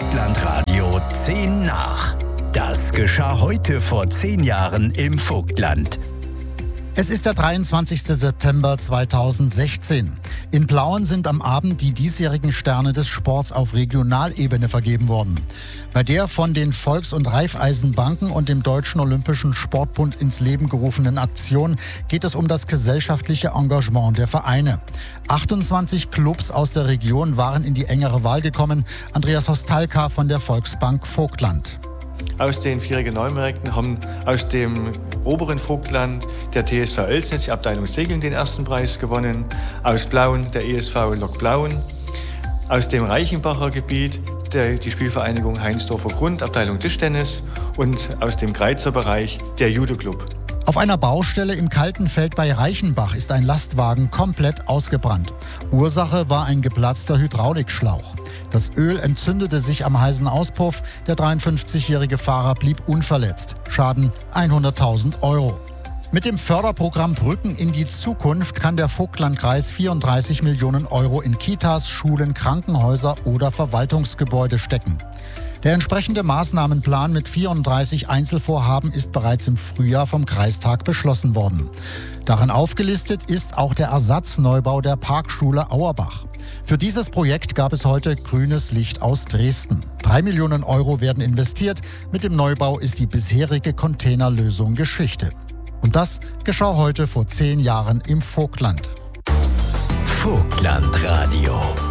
Vogtlandradio 10 nach. Das geschah heute vor 10 Jahren im Vogtland. Es ist der 23. September 2016. In Plauen sind am Abend die diesjährigen Sterne des Sports auf Regionalebene vergeben worden. Bei der von den Volks- und Raiffeisenbanken und dem Deutschen Olympischen Sportbund ins Leben gerufenen Aktion geht es um das gesellschaftliche Engagement der Vereine. 28 Clubs aus der Region waren in die engere Wahl gekommen. Andreas Hostalka von der Volksbank Vogtland. Aus den 4 Regionalmärkten haben aus dem oberen Vogtland der TSV Oelsnitz, die Abteilung Segeln, den ersten Preis gewonnen. Aus Plauen der ESV Lok Plauen. Aus dem Reichenbacher Gebiet die Spielvereinigung Heinsdorfer Grund, Abteilung Tischtennis. Und aus dem Greizer Bereich der Judo-Club. Auf einer Baustelle im Kaltenfeld bei Reichenbach ist ein Lastwagen komplett ausgebrannt. Ursache war ein geplatzter Hydraulikschlauch. Das Öl entzündete sich am heißen Auspuff. Der 53-jährige Fahrer blieb unverletzt. Schaden 100.000 Euro. Mit dem Förderprogramm Brücken in die Zukunft kann der Vogtlandkreis 34 Millionen Euro in Kitas, Schulen, Krankenhäuser oder Verwaltungsgebäude stecken. Der entsprechende Maßnahmenplan mit 34 Einzelvorhaben ist bereits im Frühjahr vom Kreistag beschlossen worden. Darin aufgelistet ist auch der Ersatzneubau der Parkschule Auerbach. Für dieses Projekt gab es heute grünes Licht aus Dresden. 3 Millionen Euro werden investiert. Mit dem Neubau ist die bisherige Containerlösung Geschichte. Und das geschah heute vor 10 Jahren im Vogtland. Vogtlandradio.